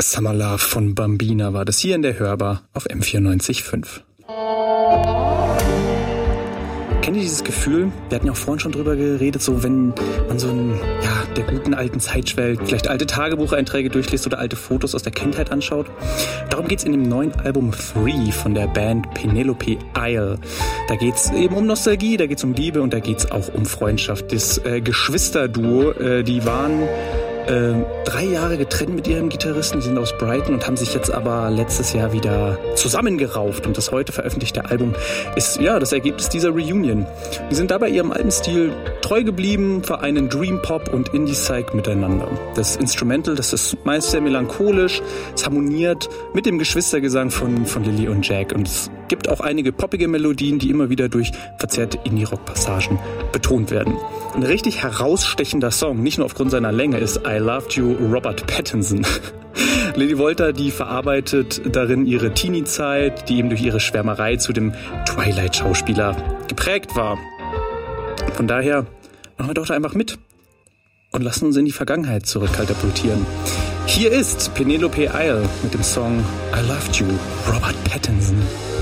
Summer Love von Bambina war das hier in der Hörbar auf M94.5. Kennt ihr dieses Gefühl? Wir hatten ja auch vorhin schon drüber geredet, so wenn man so der guten alten Zeit schwelgt, vielleicht alte Tagebucheinträge durchliest oder alte Fotos aus der Kindheit anschaut. Darum geht's in dem neuen Album 3 von der Band Penelope Isle. Da geht's eben um Nostalgie, da geht's um Liebe und da geht's auch um Freundschaft. Das Geschwisterduo, die waren 3 Jahre getrennt mit ihrem Gitarristen, die sind aus Brighton und haben sich jetzt aber letztes Jahr wieder zusammengerauft. Und das heute veröffentlichte Album ist das Ergebnis dieser Reunion. Die sind dabei ihrem alten Stil treu geblieben, vereinen Dream Pop und Indie-Psych miteinander. Das Instrumental, das ist meist sehr melancholisch, es harmoniert mit dem Geschwistergesang von Lily und Jack. Und es gibt auch einige poppige Melodien, die immer wieder durch verzerrte Indie-Rock-Passagen betont werden. Ein richtig herausstechender Song, nicht nur aufgrund seiner Länge, ist I Loved You, Robert Pattinson. Lily Volta, die verarbeitet darin ihre Teenie-Zeit, die eben durch ihre Schwärmerei zu dem Twilight-Schauspieler geprägt war. Von daher machen wir doch da einfach mit und lassen uns in die Vergangenheit zurückkatapultieren. Hier ist Penelope Isle mit dem Song I Loved You, Robert Pattinson.